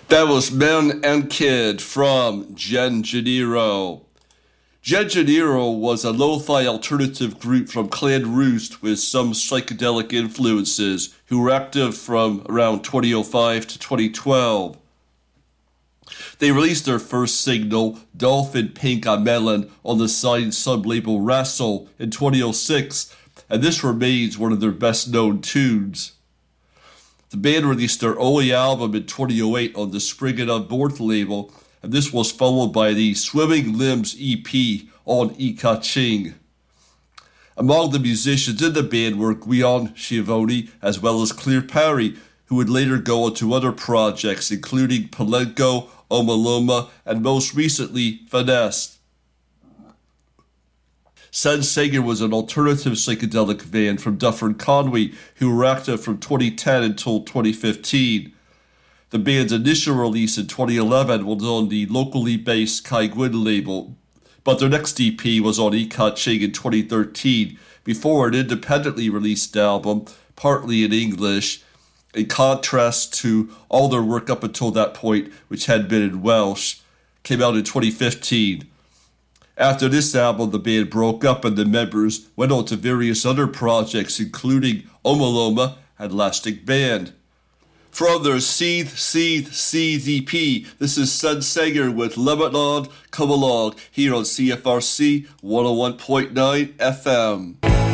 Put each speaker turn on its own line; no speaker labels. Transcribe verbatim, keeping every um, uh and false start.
That was Men and Kid from Gen Janiro. Gen Janiro was a lo-fi alternative group from Clan Roost with some psychedelic influences who were active from around twenty oh five to twenty twelve. They released their first single, Dolphin Pink on Melon, on the signed sub-label Wrestle in twenty oh six, and this remains one of their best-known tunes. The band released their only album in twenty oh eight on the Springin' On Board label, and this was followed by the Swimming Limbs E P on Ika-Ching. Among the musicians in the band were Guion Schiavone as well as Claire Perry, who would later go on to other projects including Palenko, Omaloma, and most recently, Finesse. Sen Sager was an alternative psychedelic band from Dufferin-Conway who were active from twenty ten until twenty fifteen. The band's initial release in twenty eleven was on the locally based Kai Gwyn label, but their next E P was on Ika-Ching in twenty thirteen, before an independently released album, partly in English, in contrast to all their work up until that point, which had been in Welsh, came out in twenty fifteen. After this album, the band broke up and the members went on to various other projects, including Omaloma and Elastic Band. From their Seethe, Seethe, Seethe E P, this is Sen Sager with Lebanon Come Along, here on C F R C one oh one point nine F M.